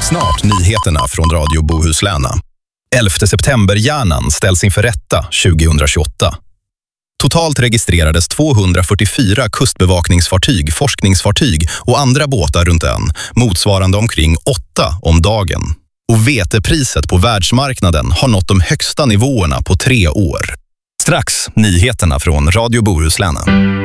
Snart nyheterna från Radio Bohuslän. 11 september-hjärnan ställs inför rätta 2028. Totalt registrerades 244 kustbevakningsfartyg, forskningsfartyg och andra båtar runt ön, motsvarande omkring 8 om dagen. Och vetepriset på världsmarknaden har nått de högsta nivåerna på 3 år. Strax nyheterna från Radio Bohuslän.